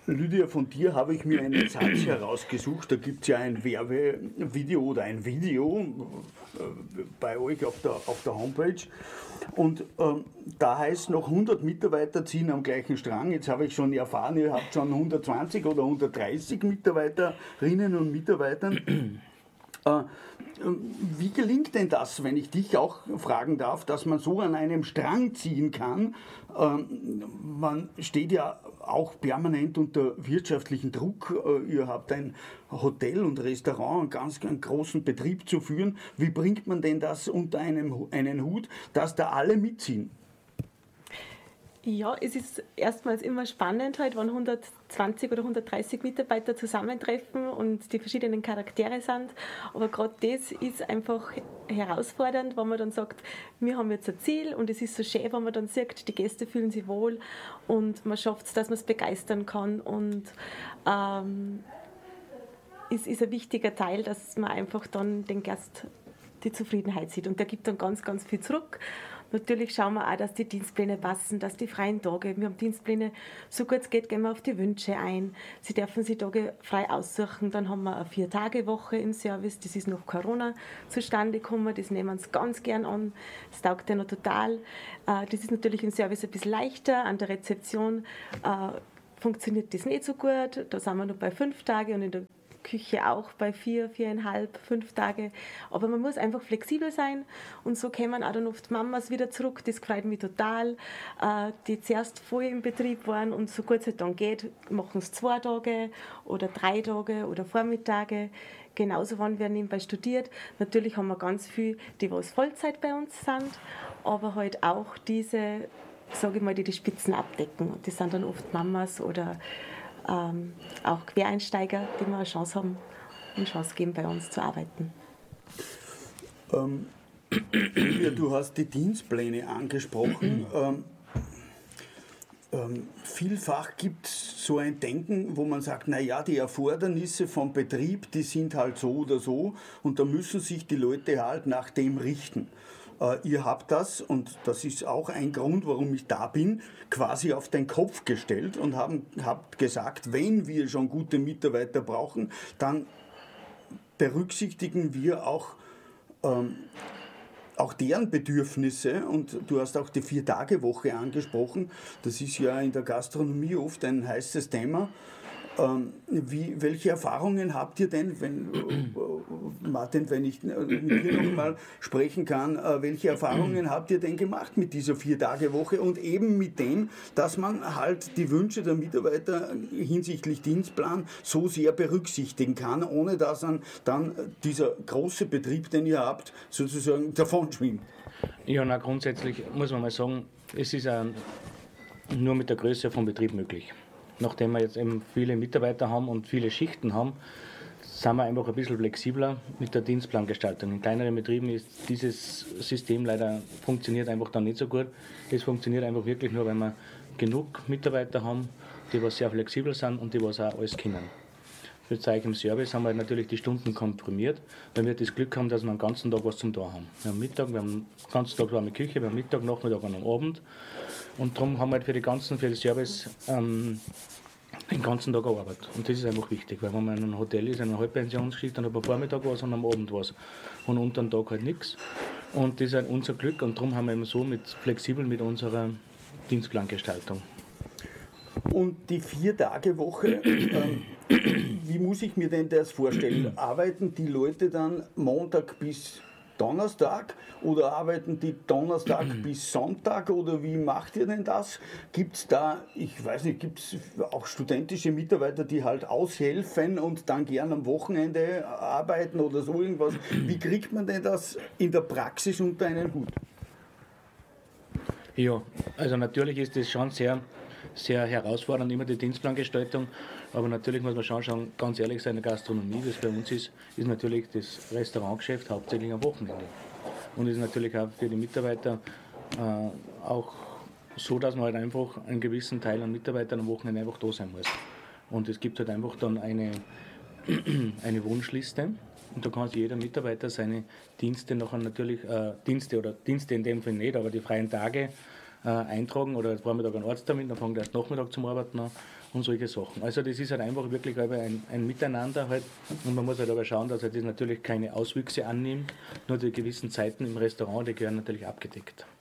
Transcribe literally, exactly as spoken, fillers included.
Lydia, von dir habe ich mir einen Satz herausgesucht. Da gibt es ja ein Werbevideo oder ein Video bei euch auf der, auf der Homepage. Und ähm, da heißt noch hundert Mitarbeiter ziehen am gleichen Strang. Jetzt habe ich schon erfahren, ihr habt schon hundertzwanzig oder hundertdreißig Mitarbeiterinnen und Mitarbeitern. Äh, Wie gelingt denn das, wenn ich dich auch fragen darf, dass man so an einem Strang ziehen kann? Ähm, man steht ja auch permanent unter wirtschaftlichen Druck. Äh, ihr habt ein Hotel und Restaurant, einen ganz einen großen Betrieb zu führen. Wie bringt man denn das unter einem, einen Hut, dass da alle mitziehen? Ja, es ist erstmals immer spannend, halt, wenn hundertzwanzig oder hundertdreißig Mitarbeiter zusammentreffen und die verschiedenen Charaktere sind. Aber gerade das ist einfach herausfordernd, wenn man dann sagt, wir haben jetzt ein Ziel und es ist so schön, wenn man dann sieht, die Gäste fühlen sich wohl und man schafft es, dass man es begeistern kann. Und ähm, es ist ein wichtiger Teil, dass man einfach dann den Gast die Zufriedenheit sieht. Und der gibt dann ganz, ganz viel zurück. Natürlich schauen wir auch, dass die Dienstpläne passen, dass die freien Tage, wir haben Dienstpläne, so gut es geht, gehen wir auf die Wünsche ein. Sie dürfen sich Tage frei aussuchen. Dann haben wir eine Vier-Tage-Woche im Service, das ist nach Corona zustande gekommen, das nehmen wir uns ganz gern an, das taugt ja noch total. Das ist natürlich im Service ein bisschen leichter, an der Rezeption funktioniert das nicht so gut, da sind wir noch bei fünf Tage und in der Küche auch bei vier, viereinhalb, fünf Tage. Aber man muss einfach flexibel sein und so kommen auch dann oft Mamas wieder zurück. Das freut mich total, die zuerst voll im Betrieb waren und so gut es halt dann geht, machen es zwei Tage oder drei Tage oder Vormittage. Genauso wann wir nebenbei studiert. Natürlich haben wir ganz viele, die was Vollzeit bei uns sind, aber halt auch diese, sage ich mal, die die Spitzen abdecken. Das sind dann oft Mamas oder Ähm, auch Quereinsteiger, die mal eine Chance haben und eine Chance geben, bei uns zu arbeiten. Ähm, Julia, du hast die Dienstpläne angesprochen. ähm, ähm, vielfach gibt es so ein Denken, wo man sagt, naja, die Erfordernisse vom Betrieb, die sind halt so oder so und da müssen sich die Leute halt nach dem richten. Uh, ihr habt das, und das ist auch ein Grund, warum ich da bin, quasi auf den Kopf gestellt und haben, habt gesagt, wenn wir schon gute Mitarbeiter brauchen, dann berücksichtigen wir auch, ähm, auch deren Bedürfnisse. Und du hast auch die Vier-Tage-Woche angesprochen. Das ist ja in der Gastronomie oft ein heißes Thema. Ähm, wie, welche Erfahrungen habt ihr denn, wenn, äh, Martin, wenn ich mit dir noch mal sprechen kann, äh, welche Erfahrungen habt ihr denn gemacht mit dieser Vier-Tage-Woche und eben mit dem, dass man halt die Wünsche der Mitarbeiter hinsichtlich Dienstplan so sehr berücksichtigen kann, ohne dass dann, dann dieser große Betrieb, den ihr habt, sozusagen davonschwingt? Ja, na, grundsätzlich muss man mal sagen, es ist auch nur mit der Größe vom Betrieb möglich. Nachdem wir jetzt eben viele Mitarbeiter haben und viele Schichten haben, sind wir einfach ein bisschen flexibler mit der Dienstplangestaltung. In kleineren Betrieben ist dieses System leider, funktioniert einfach dann nicht so gut. Es funktioniert einfach wirklich nur, wenn wir genug Mitarbeiter haben, die was sehr flexibel sind und die was auch alles können. Für euch im Service haben wir natürlich die Stunden komprimiert, weil wir das Glück haben, dass wir den ganzen Tag was zum Tun haben. Wir haben Mittag, wir haben den ganzen Tag warme Küche, wir haben Mittag, Nachmittag und am Abend. Und darum haben wir halt für, die ganzen, für den Service ähm, den ganzen Tag gearbeitet. Und das ist einfach wichtig, weil wenn man in einem Hotel ist, in einer Halbpensionsschicht, dann hat man am Vormittag was und am Abend was. Und unter dem Tag halt nichts. Und das ist halt unser Glück und darum haben wir eben so mit, flexibel mit unserer Dienstplangestaltung. Und die Vier-Tage-Woche, ähm, wie muss ich mir denn das vorstellen? Arbeiten die Leute dann Montag bis Donnerstag oder arbeiten die Donnerstag bis Sonntag oder wie macht ihr denn das? Gibt es da, ich weiß nicht, gibt es auch studentische Mitarbeiter, die halt aushelfen und dann gern am Wochenende arbeiten oder so irgendwas? Wie kriegt man denn das in der Praxis unter einen Hut? Ja, also natürlich ist das schon sehr, sehr herausfordernd, immer die Dienstplangestaltung, aber natürlich muss man schon schauen, ganz ehrlich sein, in der Gastronomie, wie es bei uns ist, ist natürlich das Restaurantgeschäft hauptsächlich am Wochenende. Und ist natürlich auch für die Mitarbeiter äh, auch so, dass man halt einfach einen gewissen Teil an Mitarbeitern am Wochenende einfach da sein muss. Und es gibt halt einfach dann eine, eine Wunschliste und da kann sich jeder Mitarbeiter seine Dienste nachher natürlich, äh, Dienste oder Dienste in dem Fall nicht, aber die freien Tage äh, eintragen oder Vormittag einen Arzttermin, dann fängt er erst Nachmittag zum Arbeiten an und solche Sachen. Also das ist halt einfach wirklich ein, ein Miteinander halt und man muss halt aber schauen, dass er das natürlich keine Auswüchse annimmt, nur die gewissen Zeiten im Restaurant, die gehören natürlich abgedeckt.